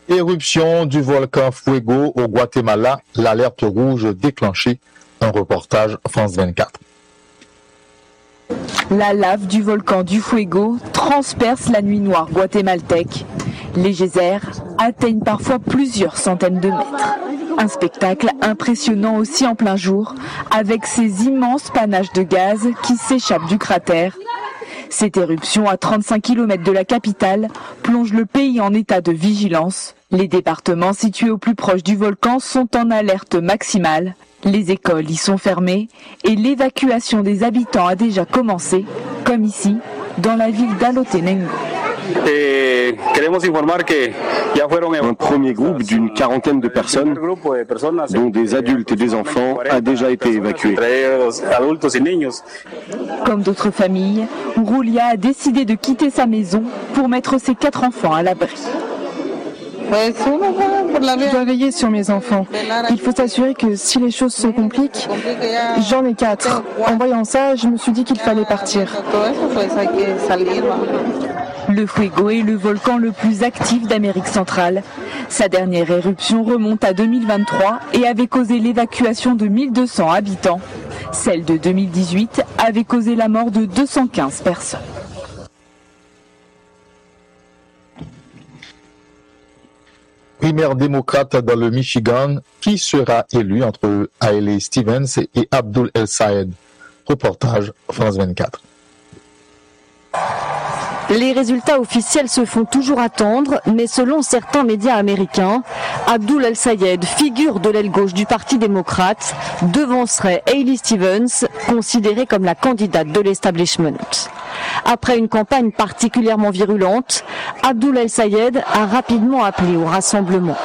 Éruption du volcan Fuego au Guatemala, l'alerte rouge déclenchée. Un reportage France 24. La lave du volcan du Fuego transperce la nuit noire guatémaltèque. Les geysers atteignent parfois plusieurs centaines de mètres. Un spectacle impressionnant aussi en plein jour, avec ces immenses panaches de gaz qui s'échappent du cratère. Cette éruption à 35 km de la capitale plonge le pays en état de vigilance. Les départements situés au plus proche du volcan sont en alerte maximale. Les écoles y sont fermées et l'évacuation des habitants a déjà commencé, comme ici, dans la ville d'Alotenango. Un premier groupe d'une quarantaine de personnes, dont des adultes et des enfants, a déjà été évacué. Comme d'autres familles, Roulia a décidé de quitter sa maison pour mettre ses 4 enfants à l'abri. Je dois veiller sur mes enfants. Il faut s'assurer que si les choses se compliquent, j'en ai 4. En voyant ça, je me suis dit qu'il fallait partir. Le Fuego est le volcan le plus actif d'Amérique centrale. Sa dernière éruption remonte à 2023 et avait causé l'évacuation de 1200 habitants. Celle de 2018 avait causé la mort de 215 personnes. Primaire démocrate dans le Michigan, qui sera élu entre Hailey Stevens et Abdul El-Sayed. Reportage France 24. Les résultats officiels se font toujours attendre, mais selon certains médias américains, Abdul El-Sayed, figure de l'aile gauche du Parti démocrate, devancerait Hailey Stevens, considérée comme la candidate de l'establishment. Après une campagne particulièrement virulente, Abdul El-Sayed a rapidement appelé au rassemblement.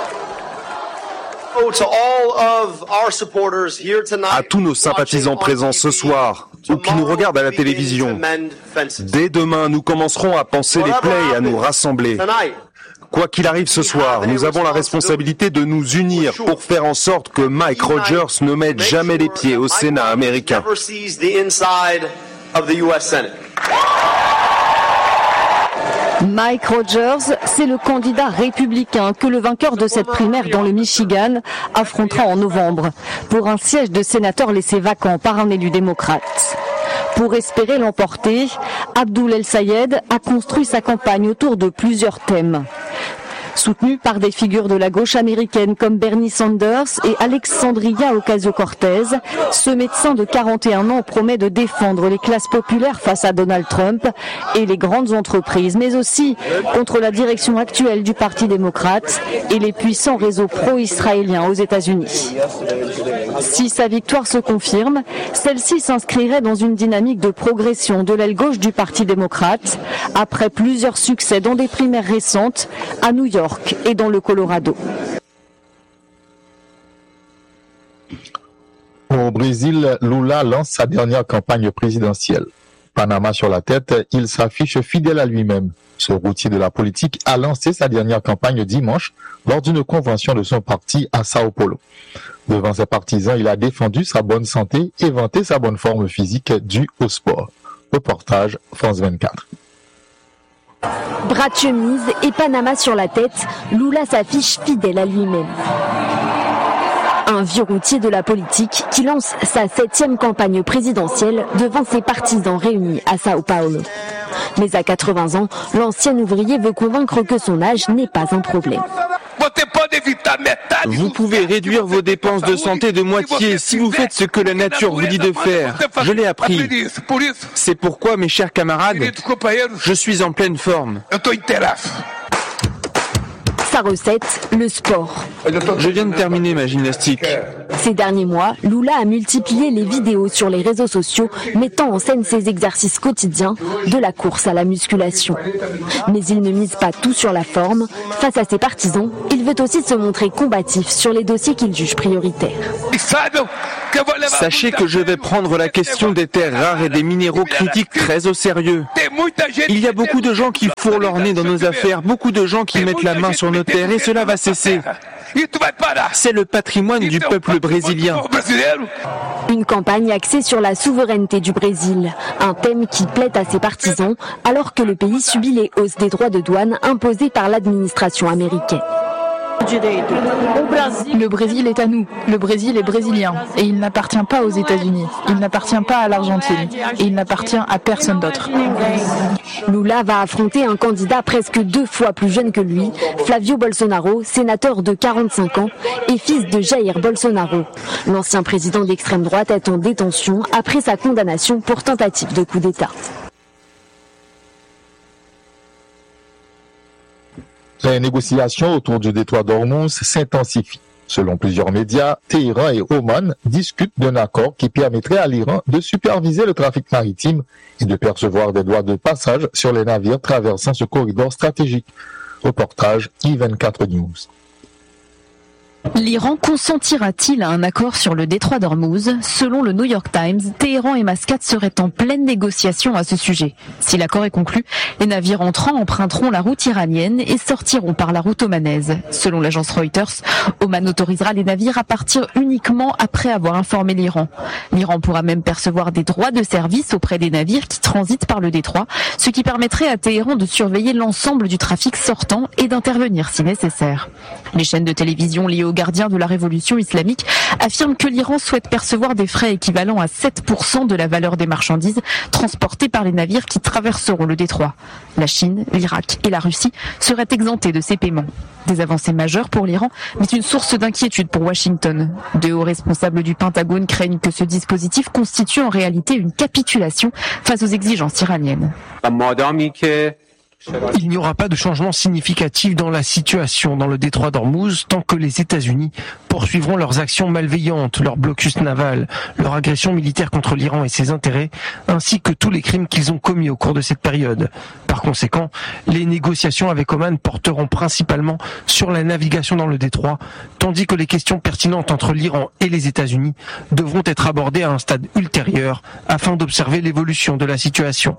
À tous nos sympathisants présents ce soir, ou qui nous regardent à la télévision, dès demain, nous commencerons à panser les plaies et à nous rassembler. Quoi qu'il arrive ce soir, nous avons la responsabilité de nous unir pour faire en sorte que Mike Rogers ne mette jamais les pieds au Sénat américain. Mike Rogers, c'est le candidat républicain que le vainqueur de cette primaire dans le Michigan affrontera en novembre pour un siège de sénateur laissé vacant par un élu démocrate. Pour espérer l'emporter, Abdul El-Sayed a construit sa campagne autour de plusieurs thèmes. Soutenu par des figures de la gauche américaine comme Bernie Sanders et Alexandria Ocasio-Cortez, ce médecin de 41 ans promet de défendre les classes populaires face à Donald Trump et les grandes entreprises, mais aussi contre la direction actuelle du Parti démocrate et les puissants réseaux pro-israéliens aux États-Unis. Si sa victoire se confirme, celle-ci s'inscrirait dans une dynamique de progression de l'aile gauche du Parti démocrate, après plusieurs succès dans des primaires récentes à New York et dans le Colorado. Au Brésil, Lula lance sa dernière campagne présidentielle. Panama sur la tête, il s'affiche fidèle à lui-même. Ce routier de la politique a lancé sa dernière campagne dimanche lors d'une convention de son parti à Sao Paulo. Devant ses partisans, il a défendu sa bonne santé et vanté sa bonne forme physique due au sport. Reportage France 24. Bras de chemise et Panama sur la tête, Lula s'affiche fidèle à lui-même. Un vieux routier de la politique qui lance sa 7e campagne présidentielle devant ses partisans réunis à Sao Paulo. Mais à 80 ans, l'ancien ouvrier veut convaincre que son âge n'est pas un problème. Vous pouvez réduire vos dépenses de santé de moitié si vous faites ce que la nature vous dit de faire. Je l'ai appris. C'est pourquoi, mes chers camarades, je suis en pleine forme. Sa recette, le sport. Je viens de terminer ma gymnastique. Ces derniers mois, Lula a multiplié les vidéos sur les réseaux sociaux mettant en scène ses exercices quotidiens, de la course à la musculation. Mais il ne mise pas tout sur la forme. Face à ses partisans, il veut aussi se montrer combatif sur les dossiers qu'il juge prioritaires. Sachez que je vais prendre la question des terres rares et des minéraux critiques très au sérieux. Il y a beaucoup de gens qui fourrent leur nez dans nos affaires, beaucoup de gens qui mettent la main sur nos terres et cela va cesser. C'est le patrimoine du peuple brésilien. Une campagne axée sur la souveraineté du Brésil, un thème qui plaît à ses partisans alors que le pays subit les hausses des droits de douane imposées par l'administration américaine. Le Brésil est à nous, le Brésil est brésilien et il n'appartient pas aux États-Unis, il n'appartient pas à l'Argentine et il n'appartient à personne d'autre. Lula va affronter un candidat presque 2 fois plus jeune que lui, Flavio Bolsonaro, sénateur de 45 ans et fils de Jair Bolsonaro. L'ancien président d'extrême droite est en détention après sa condamnation pour tentative de coup d'État. Les négociations autour du détroit d'Ormuz s'intensifient. Selon plusieurs médias, Téhéran et Oman discutent d'un accord qui permettrait à l'Iran de superviser le trafic maritime et de percevoir des droits de passage sur les navires traversant ce corridor stratégique. Reportage I24 News. L'Iran consentira-t-il à un accord sur le détroit d'Ormuz? Selon le New York Times, Téhéran et Mascate seraient en pleine négociation à ce sujet. Si l'accord est conclu, les navires entrants emprunteront la route iranienne et sortiront par la route omanaise. Selon l'agence Reuters, Oman autorisera les navires à partir uniquement après avoir informé l'Iran. L'Iran pourra même percevoir des droits de service auprès des navires qui transitent par le détroit, ce qui permettrait à Téhéran de surveiller l'ensemble du trafic sortant et d'intervenir si nécessaire. Les chaînes de télévision liées au gardien de la révolution islamique affirment que l'Iran souhaite percevoir des frais équivalents à 7% de la valeur des marchandises transportées par les navires qui traverseront le détroit. La Chine, l'Irak et la Russie seraient exemptés de ces paiements. Des avancées majeures pour l'Iran, mais une source d'inquiétude pour Washington. De hauts responsables du Pentagone craignent que ce dispositif constitue en réalité une capitulation face aux exigences iraniennes. Il n'y aura pas de changement significatif dans la situation dans le détroit d'Ormuz tant que les États-Unis poursuivront leurs actions malveillantes, leur blocus naval, leur agression militaire contre l'Iran et ses intérêts, ainsi que tous les crimes qu'ils ont commis au cours de cette période. Par conséquent, les négociations avec Oman porteront principalement sur la navigation dans le détroit, tandis que les questions pertinentes entre l'Iran et les États-Unis devront être abordées à un stade ultérieur afin d'observer l'évolution de la situation.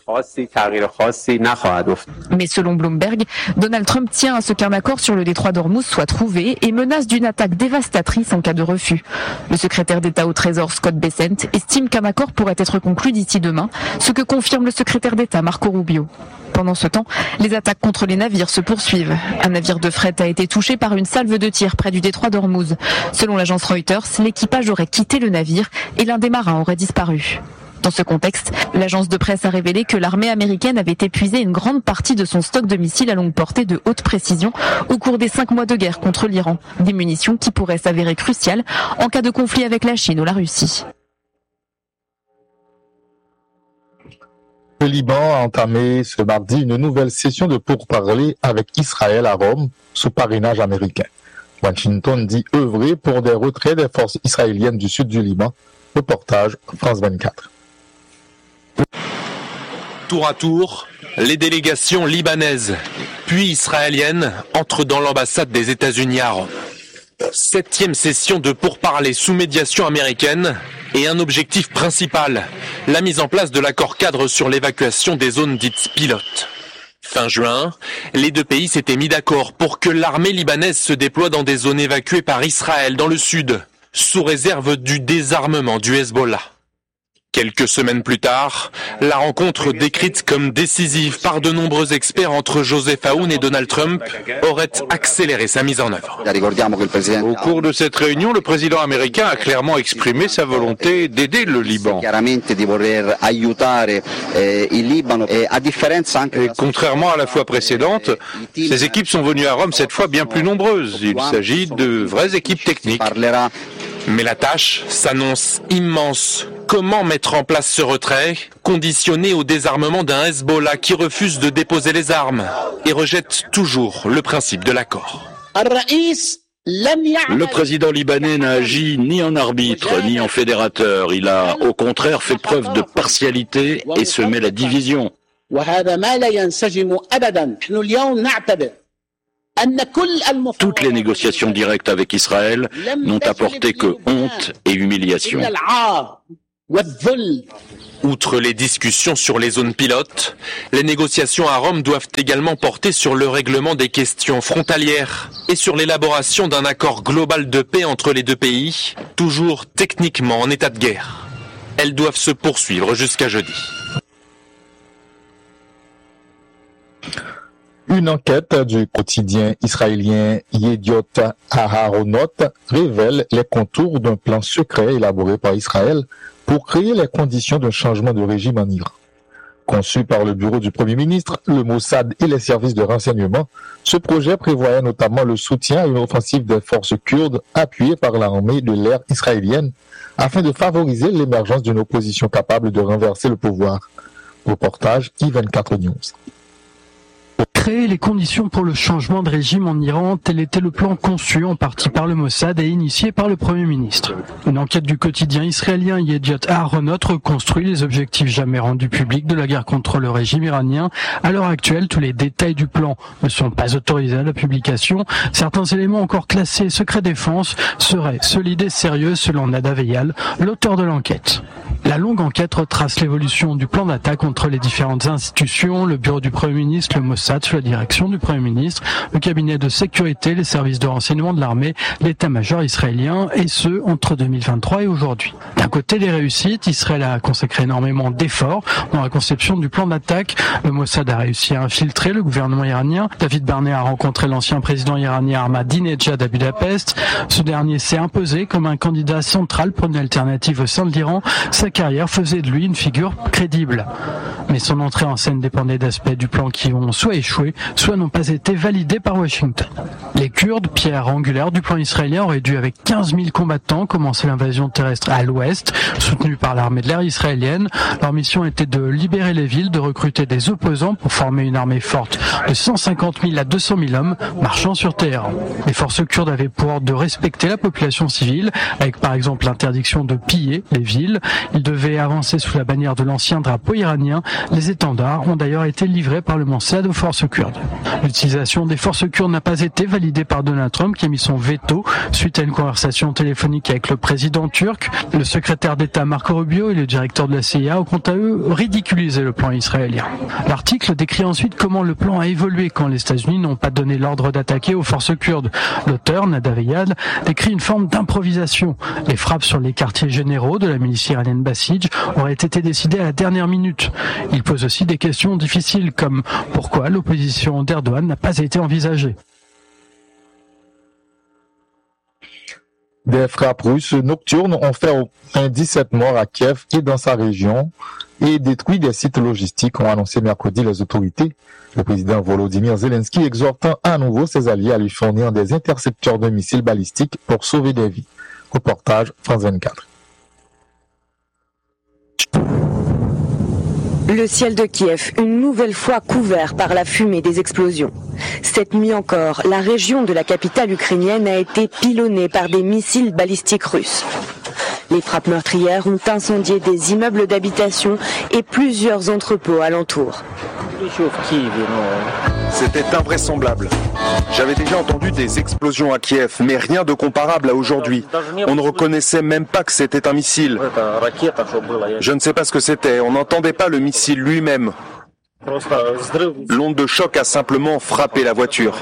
Mais selon Bloomberg, Donald Trump tient à ce qu'un accord sur le détroit d'Ormuz soit trouvé et menace d'une attaque dévastatrice en cas de refus. Le secrétaire d'État au Trésor Scott Bessent estime qu'un accord pourrait être conclu d'ici demain, ce que confirme le secrétaire d'État Marco Rubio. Pendant ce temps, les attaques contre les navires se poursuivent. Un navire de fret a été touché par une salve de tir près du détroit d'Ormuz. Selon l'agence Reuters, l'équipage aurait quitté le navire et l'un des marins aurait disparu. Dans ce contexte, l'agence de presse a révélé que l'armée américaine avait épuisé une grande partie de son stock de missiles à longue portée de haute précision au cours des 5 mois de guerre contre l'Iran. Des munitions qui pourraient s'avérer cruciales en cas de conflit avec la Chine ou la Russie. Le Liban a entamé ce mardi une nouvelle session de pourparlers avec Israël à Rome, sous parrainage américain. Washington dit œuvrer pour des retraits des forces israéliennes du sud du Liban. Reportage France 24. Tour à tour, les délégations libanaises puis israéliennes entrent dans l'ambassade des États-Unis à Rome. 7e session de pourparlers sous médiation américaine et un objectif principal, la mise en place de l'accord cadre sur l'évacuation des zones dites pilotes. Fin juin, les deux pays s'étaient mis d'accord pour que l'armée libanaise se déploie dans des zones évacuées par Israël dans le sud, sous réserve du désarmement du Hezbollah. Quelques semaines plus tard, la rencontre décrite comme décisive par de nombreux experts entre Joseph Aoun et Donald Trump aurait accéléré sa mise en œuvre. Au cours de cette réunion, le président américain a clairement exprimé sa volonté d'aider le Liban. Et contrairement à la fois précédente, ces équipes sont venues à Rome cette fois bien plus nombreuses. Il s'agit de vraies équipes techniques. Mais la tâche s'annonce immense. Comment mettre en place ce retrait, conditionné au désarmement d'un Hezbollah qui refuse de déposer les armes et rejette toujours le principe de l'accord? Le président libanais n'a agi ni en arbitre, ni en fédérateur. Il a, au contraire, fait preuve de partialité et semé la division. Toutes les négociations directes avec Israël n'ont apporté que honte et humiliation. Outre les discussions sur les zones pilotes, les négociations à Rome doivent également porter sur le règlement des questions frontalières et sur l'élaboration d'un accord global de paix entre les deux pays, toujours techniquement en état de guerre. Elles doivent se poursuivre jusqu'à jeudi. Une enquête du quotidien israélien Yediot Aharonot révèle les contours d'un plan secret élaboré par Israël pour créer les conditions d'un changement de régime en Iran. Conçu par le bureau du Premier ministre, le Mossad et les services de renseignement, ce projet prévoyait notamment le soutien à une offensive des forces kurdes appuyée par l'armée de l'air israélienne afin de favoriser l'émergence d'une opposition capable de renverser le pouvoir. Reportage I24 News. Créer les conditions pour le changement de régime en Iran, tel était le plan conçu en partie par le Mossad et initié par le Premier ministre. Une enquête du quotidien israélien Yediot Aharonot reconstruit les objectifs jamais rendus publics de la guerre contre le régime iranien. À l'heure actuelle, tous les détails du plan ne sont pas autorisés à la publication. Certains éléments encore classés secret défense seraient solides et sérieux selon Nadav Eyal, l'auteur de l'enquête. La longue enquête retrace l'évolution du plan d'attaque contre les différentes institutions, le bureau du Premier ministre, le Mossad sous la direction du Premier ministre, le cabinet de sécurité, les services de renseignement de l'armée, l'état-major israélien, et ce, entre 2023 et aujourd'hui. D'un côté, les réussites, Israël a consacré énormément d'efforts dans la conception du plan d'attaque. Le Mossad a réussi à infiltrer le gouvernement iranien. David Barney a rencontré l'ancien président iranien Ahmadinejad à Budapest. Ce dernier s'est imposé comme un candidat central pour une alternative au sein de l'Iran. Sa carrière faisait de lui une figure crédible. Mais son entrée en scène dépendait d'aspects du plan qui ont soit échoué, soit n'ont pas été validés par Washington. Les Kurdes, pierre angulaire du plan israélien, auraient dû, avec 15 000 combattants, commencer l'invasion terrestre à l'ouest, soutenue par l'armée de l'air israélienne. Leur mission était de libérer les villes, de recruter des opposants pour former une armée forte de 150 000 à 200 000 hommes marchant sur Téhéran. Les forces kurdes avaient pour ordre de respecter la population civile, avec par exemple l'interdiction de piller les villes. Ils devaient avancer sous la bannière de l'ancien drapeau iranien. Les étendards ont d'ailleurs été livrés par le Mossad aux forces kurdes. L'utilisation des forces kurdes n'a pas été validée par Donald Trump, qui a mis son veto suite à une conversation téléphonique avec le président turc. Le secrétaire d'État Marco Rubio et le directeur de la CIA ont quant à eux ridiculisé le plan israélien. L'article décrit ensuite comment le plan a évolué quand les États-Unis n'ont pas donné l'ordre d'attaquer aux forces kurdes. L'auteur, Nadav Eyal, décrit une forme d'improvisation. Les frappes sur les quartiers généraux de la milice iranienne Basij auraient été décidées à la dernière minute. Il pose aussi des questions difficiles comme pourquoi l'opposition d'Erdogan n'a pas été envisagée. Des frappes russes nocturnes ont fait au moins 17 morts à Kiev et dans sa région et détruit des sites logistiques, ont annoncé mercredi les autorités. Le président Volodymyr Zelensky exhortant à nouveau ses alliés à lui fournir des intercepteurs de missiles balistiques pour sauver des vies. Reportage France 24. Le ciel de Kiev, une nouvelle fois couvert par la fumée des explosions. Cette nuit encore, la région de la capitale ukrainienne a été pilonnée par des missiles balistiques russes. Les frappes meurtrières ont incendié des immeubles d'habitation et plusieurs entrepôts alentours. C'était invraisemblable. J'avais déjà entendu des explosions à Kiev, mais rien de comparable à aujourd'hui. On ne reconnaissait même pas que c'était un missile. Je ne sais pas ce que c'était, on n'entendait pas le missile lui-même. L'onde de choc a simplement frappé la voiture.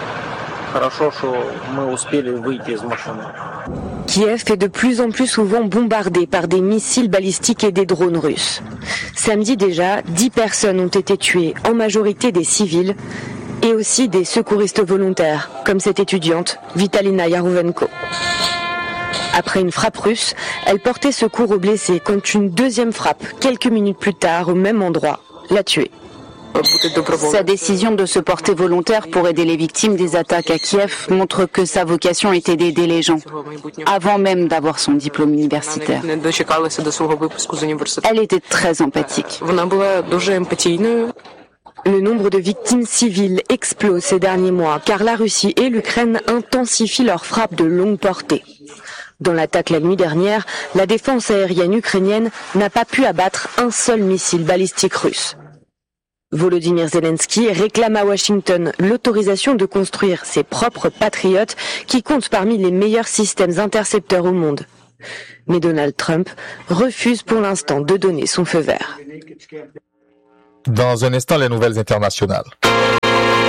Kiev est de plus en plus souvent bombardé par des missiles balistiques et des drones russes. Samedi déjà, 10 personnes ont été tuées, en majorité des civils, et aussi des secouristes volontaires, comme cette étudiante, Vitalina Yarouvenko. Après une frappe russe, elle portait secours aux blessés quand une deuxième frappe, quelques minutes plus tard, au même endroit, l'a tuée. Sa décision de se porter volontaire pour aider les victimes des attaques à Kiev montre que sa vocation était d'aider les gens, avant même d'avoir son diplôme universitaire. Elle était très empathique. Le nombre de victimes civiles explose ces derniers mois, car la Russie et l'Ukraine intensifient leurs frappes de longue portée. Dans l'attaque la nuit dernière, la défense aérienne ukrainienne n'a pas pu abattre un seul missile balistique russe. Volodymyr Zelensky réclame à Washington l'autorisation de construire ses propres patriotes qui comptent parmi les meilleurs systèmes intercepteurs au monde. Mais Donald Trump refuse pour l'instant de donner son feu vert. Dans un instant, les nouvelles internationales.